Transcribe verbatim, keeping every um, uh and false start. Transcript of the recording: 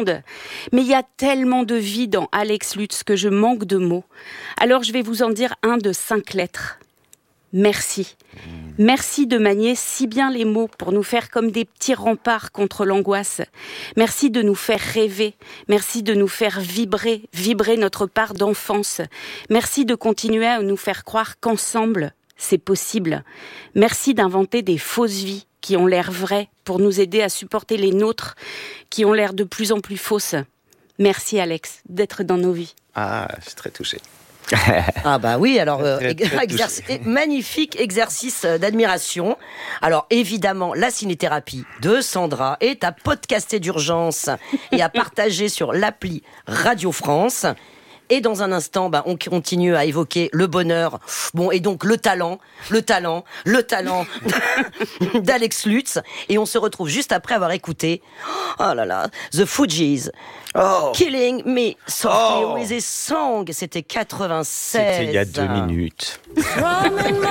monde. Mais il y a tellement de vie dans Alex Lutz que je manque de mots. Alors je vais vous en dire un de cinq lettres. Merci. Merci de manier si bien les mots pour nous faire comme des petits remparts contre l'angoisse. Merci de nous faire rêver. Merci de nous faire vibrer, vibrer notre part d'enfance. Merci de continuer à nous faire croire qu'ensemble, c'est possible. Merci d'inventer des fausses vies qui ont l'air vraies pour nous aider à supporter les nôtres qui ont l'air de plus en plus fausses. Merci Alex d'être dans nos vies. Ah, je suis très touché. Ah bah oui, alors euh, Très, très exerc- magnifique exercice d'admiration. Alors évidemment, la cinéthérapie de Sandra est à podcaster d'urgence et à partager sur l'appli Radio France. Et dans un instant, bah, on continue à évoquer le bonheur, bon, et donc le talent, le talent, le talent d'Alex Lutz. Et on se retrouve juste après avoir écouté, oh là là, The Fugees, Oh. Killing Me Softly Oh. with a Song. C'était quatre-vingt-seize. C'était il y a deux minutes.